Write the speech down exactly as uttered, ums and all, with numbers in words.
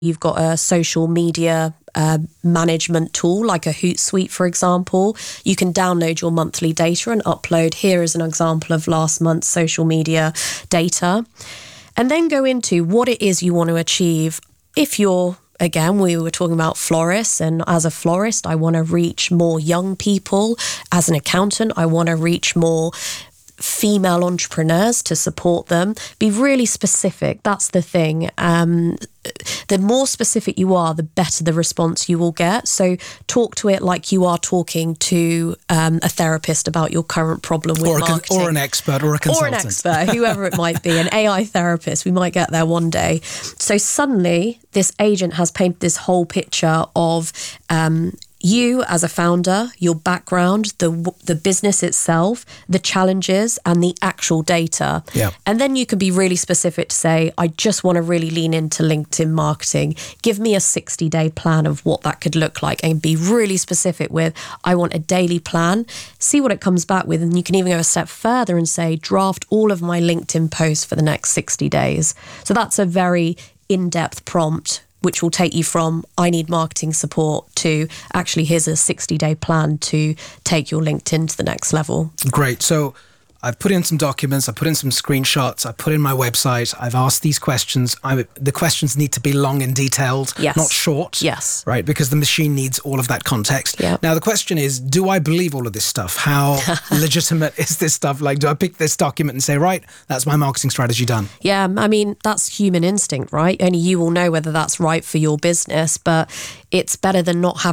You've got a social media uh, management tool like a Hootsuite, for example. You can download your monthly data and upload. Here is an example of last month's social media data. And then go into what it is you want to achieve. If you're, again, we were talking about florists, and as a florist, I want to reach more young people. As an accountant, I want to reach more female entrepreneurs to support them. Be really specific. That's the thing. Um, the more specific you are, the better the response you will get. So talk to it like you are talking to um, a therapist about your current problem with or marketing. Con- or an expert or a consultant. Or an expert, whoever it might be, an A I therapist. We might get there one day. So suddenly this agent has painted this whole picture of um, you as a founder, your background, the the business itself, the challenges, and the actual data. Yeah. And then you can be really specific to say, I just want to really lean into LinkedIn marketing. Give me a sixty-day plan of what that could look like, and be really specific with, I want a daily plan. See what it comes back with, and you can even go a step further and say, draft all of my LinkedIn posts for the next sixty days. So that's a very in-depth prompt, which will take you from, I need marketing support, to actually, here's a sixty-day plan to take your LinkedIn to the next level. Great. So I've put in some documents, I put in some screenshots, I put in my website, I've asked these questions. I, the questions need to be long and detailed, Yes. not short. Yes. Right, because the machine needs all of that context. Yep. Now, the question is, do I believe all of this stuff? How legitimate is this stuff? Like, do I pick this document and say, right, that's my marketing strategy done? Yeah, I mean, that's human instinct, right? Only you will know whether that's right for your business, but it's better than not having